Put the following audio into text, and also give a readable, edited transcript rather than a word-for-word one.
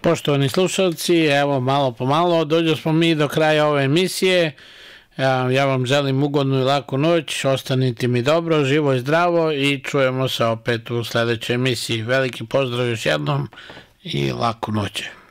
Poštovani slušalci, evo malo po malo dođo smo mi do kraja ove emisije. Ja vam želim ugodnu i laku noć, ostanite mi dobro, živo i zdravo i čujemo se opet u sledećoj emisiji. Veliki pozdrav još jednom i laku noć.